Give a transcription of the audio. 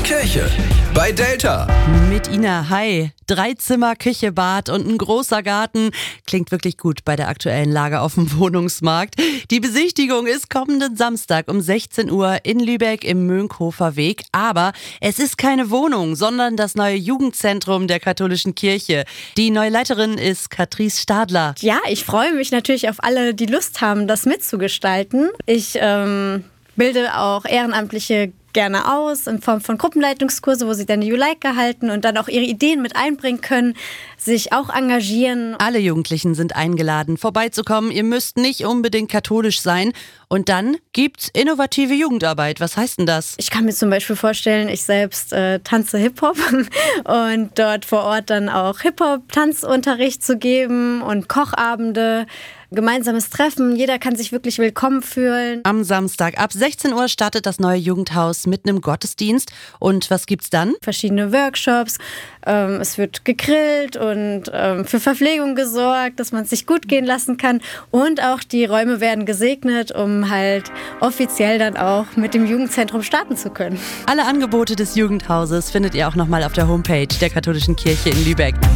Kirche bei Delta. Mit Ina, hi. 3 Zimmer, Küche, Bad und ein großer Garten. Klingt wirklich gut bei der aktuellen Lage auf dem Wohnungsmarkt. Die Besichtigung ist kommenden Samstag um 16 Uhr in Lübeck im Mönckehofer Weg. Aber es ist keine Wohnung, sondern das neue Jugendzentrum der katholischen Kirche. Die neue Leiterin ist Katrice Stadler. Ja, ich freue mich natürlich auf alle, die Lust haben, das mitzugestalten. Ich bilde auch Ehrenamtliche gerne aus in Form von Gruppenleitungskurse, wo sie dann die Juleika halten und dann auch ihre Ideen mit einbringen können, sich auch engagieren. Alle Jugendlichen sind eingeladen, vorbeizukommen. Ihr müsst nicht unbedingt katholisch sein. Und dann gibt's innovative Jugendarbeit. Was heißt denn das? Ich kann mir zum Beispiel vorstellen, ich selbst tanze Hip-Hop und dort vor Ort dann auch Hip-Hop-Tanzunterricht zu geben und Kochabende, gemeinsames Treffen. Jeder kann sich wirklich willkommen fühlen. Am Samstag ab 16 Uhr startet das neue Jugendhaus mit einem Gottesdienst. Und was gibt's dann? Verschiedene Workshops. Es wird gegrillt und für Verpflegung gesorgt, dass man es sich gut gehen lassen kann. Und auch die Räume werden gesegnet, um halt offiziell dann auch mit dem Jugendzentrum starten zu können. Alle Angebote des Jugendhauses findet ihr auch nochmal auf der Homepage der katholischen Kirche in Lübeck.